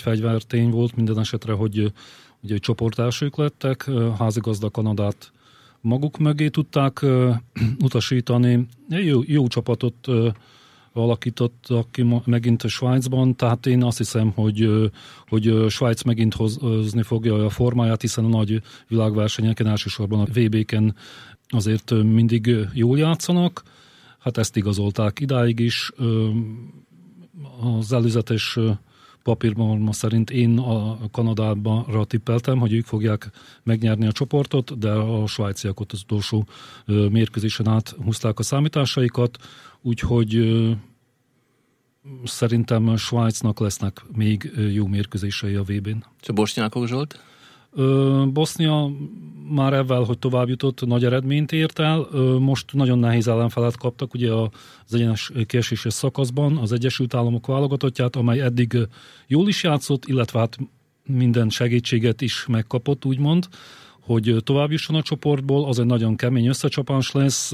egy fegyvertény volt minden esetre, hogy ugye csoportelsők lettek, házigazda Kanadát maguk mögé tudták utasítani. Jó csapatot alakítottak ki megint a Svájcban, tehát én azt hiszem, hogy Svájc megint hozni fogja a formáját, hiszen a nagy világversenyeken, elsősorban a VB-ken azért mindig jól játszanak. Hát ezt igazolták idáig is. Az előzetes papírban szerint én a Kanadában tippeltem, hogy ők fogják megnyerni a csoportot, de a svájciak ott az utolsó mérkőzésen áthúzták a számításaikat, úgyhogy szerintem Svájcnak lesznek még jó mérkőzései a VB-n. És a bosnyákok, Zsolt? Bosznia már ebben, hogy tovább jutott, nagy eredményt ért el. Most nagyon nehéz ellenfelet kaptak, ugye az egyenes kieséses szakaszban az Egyesült Államok válogatottját, amely eddig jól is játszott, illetve hát minden segítséget is megkapott, úgymond, hogy tovább jusson a csoportból. Az egy nagyon kemény összecsapás lesz,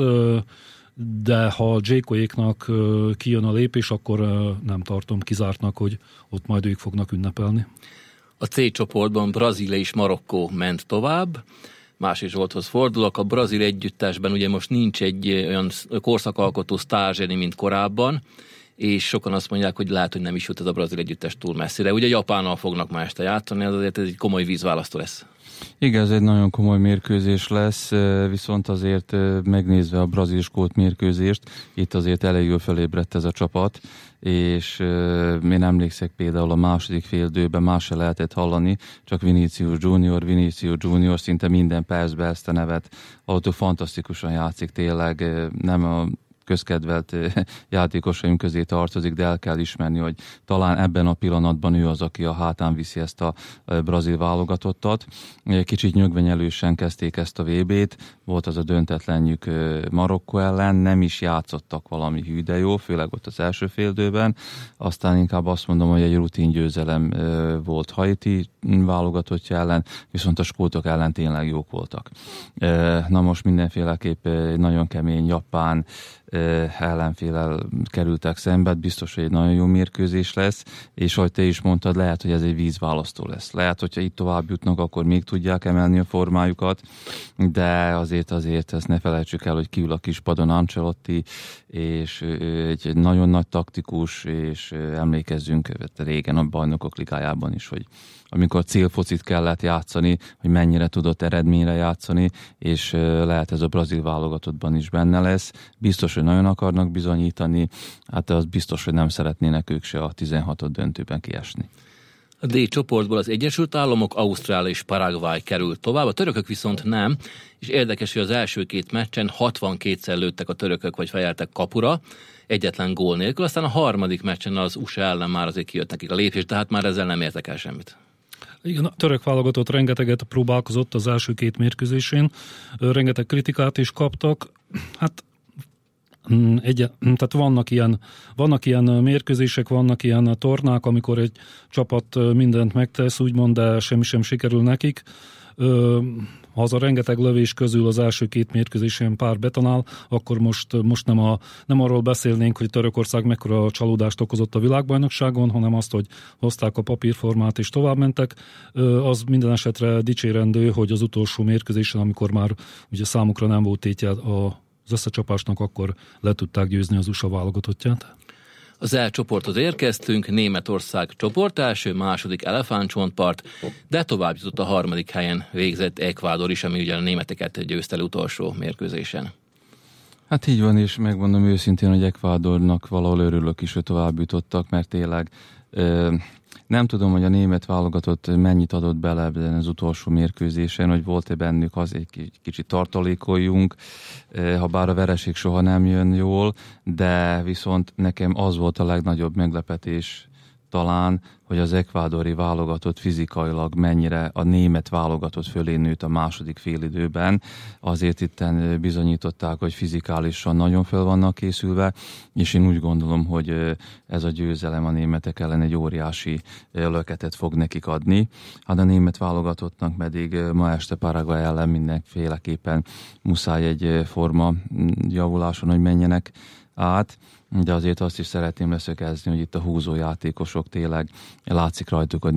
de ha Dzsékoéknak kijön a lépés, akkor nem tartom kizártnak, hogy ott majd ők fognak ünnepelni. A C csoportban Brazília és Marokkó ment tovább. Másik Zsolthoz fordulok. A brazil együttesben ugye most nincs egy olyan korszakalkotó sztázseni, mint korábban, és sokan azt mondják, hogy lehet, hogy nem is jut ez a brazil együttes túl messzire. Ugye Japánnal fognak ma este játszani, ez egy komoly vízválasztó lesz. Igen, ez egy nagyon komoly mérkőzés lesz, viszont azért megnézve a brazil-skót mérkőzést, itt azért elég felébredt ez a csapat, és én emlékszek például a második féldőben más se lehetett hallani, csak Vinicius Junior szinte minden percben ezt a nevet, ahol fantasztikusan játszik tényleg, nem a közkedvelt játékosaim közé tartozik, de el kell ismerni, hogy talán ebben a pillanatban ő az, aki a hátán viszi ezt a brazil válogatottat. Kicsit nyögvenyelősen kezdték ezt a VB-t, volt az a döntetlenjük Marokkó ellen, nem is játszottak valami hű de jó, főleg ott az első féldőben, aztán inkább azt mondom, hogy egy rutin győzelem volt Haiti válogatottja ellen, viszont a skótok ellen tényleg jók voltak. Na most mindenféleképp nagyon kemény japán ellenféllel kerültek szembe, biztos, hogy egy nagyon jó mérkőzés lesz, és ahogy te is mondtad, lehet, hogy ez egy vízválasztó lesz. Lehet, hogyha itt tovább jutnak, akkor még tudják emelni a formájukat, de azért ezt ne felejtsük el, hogy kiül a kispadon Ancelotti, és egy nagyon nagy taktikus, és emlékezzünk régen a Bajnokok Ligájában is, hogy amikor célfocit kellett játszani, hogy mennyire tudott eredményre játszani, és lehet ez a brazil válogatottban is benne lesz. Biztos, hogy nagyon akarnak bizonyítani, hát az biztos, hogy nem szeretnének ők se a 16. döntőben kiesni. A D csoportból az Egyesült Államok, Ausztrália és Paraguay került tovább, a törökök viszont nem, és érdekes, hogy az első két meccsen 62-szer lőttek a törökök, vagy fejeltek kapura, egyetlen gól nélkül, aztán a harmadik meccsen az USA ellen már azért kijött nekik a lépés, tehát már ezzel nem értek el semmit. Igen, a török válogatott rengeteget próbálkozott az első két mérkőzésén, rengeteg kritikát is kaptak, hát tehát vannak ilyen mérkőzések, vannak ilyen tornák, amikor egy csapat mindent megtesz, úgymond, de semmi sem sikerül nekik. Ha az a rengeteg lövés közül az első két mérkőzésen pár betanál, akkor most nem arról beszélnénk, hogy Törökország mekkora csalódást okozott a világbajnokságon, hanem azt, hogy hozták a papírformát és tovább mentek. Az minden esetre dicsérendő, hogy az utolsó mérkőzésen, amikor már ugye számukra nem volt tétje az összecsapásnak, akkor le tudták győzni az USA válogatottját. Az E csoporthoz érkeztünk, Németország csoport első, második elefántcsontpart, de tovább jutott a harmadik helyen végzett Ecuador is, ami ugye a németeket győzte el utolsó mérkőzésen. Hát így van, és megmondom őszintén, hogy Ecuadornak valahol örülök is, hogy tovább jutottak, mert tényleg nem tudom, hogy a német válogatott mennyit adott bele az utolsó mérkőzésen, hogy volt-e bennük az, egy kicsit tartalékoljunk, ha bár a vereség soha nem jön jól, de viszont nekem az volt a legnagyobb meglepetés talán, hogy az ekvádori válogatott fizikailag mennyire a német válogatott fölé nőtt a második félidőben. Azért itten bizonyították, hogy fizikálisan nagyon föl vannak készülve, és én úgy gondolom, hogy ez a győzelem a németek ellen egy óriási löketet fog nekik adni. Hát a német válogatottnak pedig ma este Paraguay ellen mindenféleképpen muszáj egy forma javuláson, hogy menjenek át, de azért azt is szeretném leszögezni, hogy itt a húzó játékosok tényleg látszik rajtuk, hogy